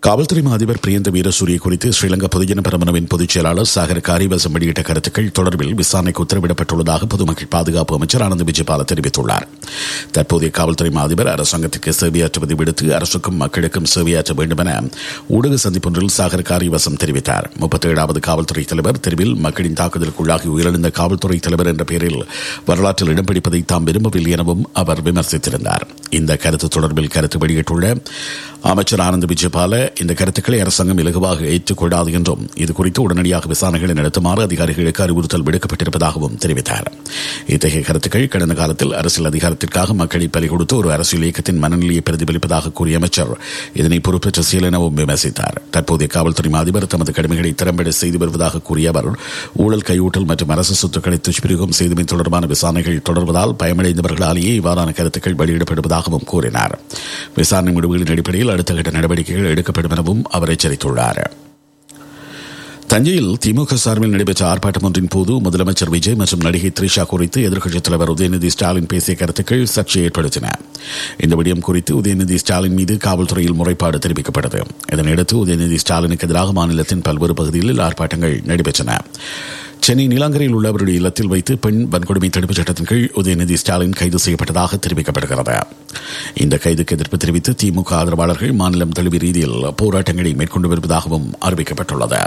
காவல்துறை அதிபர் பிரியந்த வீரசூரிய குறித்து ஸ்ரீலங்கா பொதுஜன பெரமுனவின் பொதுச் செயலாளர் சாகர காரியவசம் வெளியிட்ட கருத்துக்கள் தொடர்பில் விசாரணைக்கு உத்தரவிடப்பட்டுள்ளதாக பொதுமக்கள் பாதுகாப்பு அமைச்சர் ஆனந்த் விஜயபால தெரிவித்துள்ளார். தற்போதைய காவல்துறை அதிபர் அரசாங்கத்திற்கு சேவையாற்றுவதை விடுத்து அரசுக்கும் மக்களுக்கும் சேவையாற்ற வேண்டும் என ஊடக சந்திப்பொன்றில் சாகர காரியவசம் தெரிவித்தார். 37வது காவல்துறை தலைவர் தெருவில் மக்களின் தாக்குதலுக்குள்ளாகி உயிரிழந்த காவல்துறை தலைவர் என்ற பெயரில் வரலாற்றில் இடம் பிடிப்பதை தாம் விரும்பவில்லை எனவும் அவர் விமர்சித்திருந்தார். இந்த கருத்து தொடர்பில் கருத்து வெளியிட்டுள்ள அமைச்சர் ஆனந்த் விஜயபால இந்த கருத்துக்களை அரசாங்கம் இலகுவாக ஏற்றுக்கொள்ளாது என்றும் இதுகுறித்து உடனடியாக விசாரணைகளை நடத்துமாறு அதிகாரிகளுக்கு அறிவுறுத்தல் விடுக்கப்பட்டிருப்பதாகவும் தெரிவித்தார். இத்தகைய கருத்துக்கள் கடந்த காலத்தில் அரசியல் அதிகாரத்திற்காக மக்களை பலி கொடுத்து ஒரு அரசியல் இயக்கத்தின் மனநிலையை பிரதிபலிப்பதாக கூறிய அமைச்சர் இதனை பொறுப்பேற்ற செயல் எனவும் விமர்சித்தார். தற்போதைய காவல்துறை அதிபர் தமது கடமைகளை திறம்பட செய்து வருவதாக கூறிய அவர் ஊழல் கையூட்டல் மற்றும் அரசு சொத்துக்களை துஷ்பிரயோகம் செய்தமை தொடர்பான விசாரணைகள் தொடர்வதால் பயமடைந்தவர்களாலேயே இவ்வாறான கருத்துக்கள் வெளியிடப்படுவதாகவும் கூறினார். விசாரணை முடிவுகளின் அடிப்படையில் அடுத்த கட்ட நடவடிக்கைகள் எடுக்கப்படும் எனவும் அவர் எச்சரித்துள்ளார். தஞ்சையில் திமுக சார்பில் நடைபெற்ற ஆர்ப்பாட்டம் ஒன்றின் போது முதலமைச்சர் விஜய் மற்றும் நடிகை த்ரிஷா குறித்து எதிர்க்கட்சித் தலைவர் உதயநிதி ஸ்டாலின் பேசிய கருத்துக்கள் சர்ச்சையை ஏற்படுத்தின. இந்த விடயம் குறித்து உதயநிதி ஸ்டாலின் மீது காவல்துறையில் முறைப்பாடு தெரிவிக்கப்பட்டது. இதனையடுத்து உதயநிதி ஸ்டாலினுக்கு எதிராக மாநிலத்தின் பல்வேறு பகுதிகளில் ஆர்ப்பாட்டங்கள் நடைபெற்றன. சென்னை நீலாங்கரையில் உள்ள அவருடைய இல்லத்தில் வைத்து பெண் வன்கொடுமை தடுப்புச் சட்டத்தின் கீழ் உதயநிதி ஸ்டாலின் கைது செய்யப்பட்டதாக தெரிவிக்கப்படுகிறது. இந்த கைதுக்கு எதிர்ப்பு தெரிவித்து திமுக ஆதரவாளர்கள் மாநிலம் தழுவிய ரீதியில் போராட்டங்களை மேற்கொண்டு வருவதாகவும் அறிவிக்கப்பட்டுள்ளது.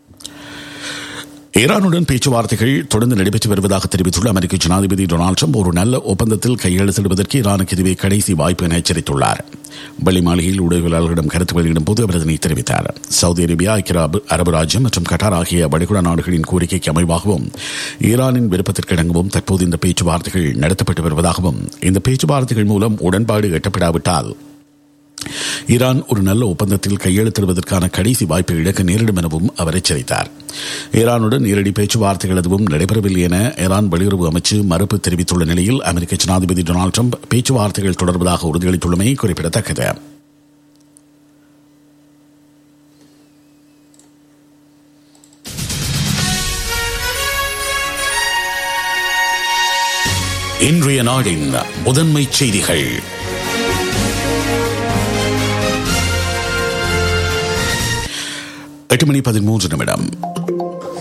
ஈரானுடன் பேச்சுவார்த்தைகள் தொடர்ந்து நடைபெற்று வருவதாக தெரிவித்துள்ள அமெரிக்க ஜனாதிபதி டொனால்டு ட்ரம்ப் ஒரு நல்ல ஒப்பந்தத்தில் கையெழுத்திடுவதற்கு ஈரானுக்கு இதுவே கடைசி வாய்ப்பு என எச்சரித்துள்ளார். வெள்ளை மாளிகையில் ஊடகவியலாளர்களிடம் கருத்து வெளியிடும் போது அவர் இதனை தெரிவித்தார். சவுதி அரேபியா, ஐக்கிய அரபு ராஜ்யம் மற்றும் கட்டார் ஆகிய வளைகுடா நாடுகளின் கோரிக்கைக்கு அமைவாகவும் ஈரானின் விருப்பத்திற்கிணங்கவும் தற்போது இந்த பேச்சுவார்த்தைகள் நடத்தப்பட்டு வருவதாகவும் இந்த பேச்சுவார்த்தைகள் மூலம் உடன்பாடு எட்டப்படாவிட்டால் ஈரான் ஒரு நல்ல ஒப்பந்தத்தில் கையெழுத்திடுவதற்கான கடைசி வாய்ப்பை இழக்க நேரிடும் எனவும் அவர் எச்சரித்தார். ஈரானுடன் நேரடி பேச்சுவார்த்தைகள் எதுவும் நடைபெறவில்லை என ஈரான் வெளியுறவு அமைச்சு மறுப்பு தெரிவித்துள்ள நிலையில் அமெரிக்க ஜனாதிபதி டொனால்டு ட்ரம்ப் பேச்சுவார்த்தைகள் தொடர்வதாக உறுதியளித்துள்ளமை குறிப்பிடத்தக்கது. இன்றைய நாடின் முதன்மை செய்திகள். 8:13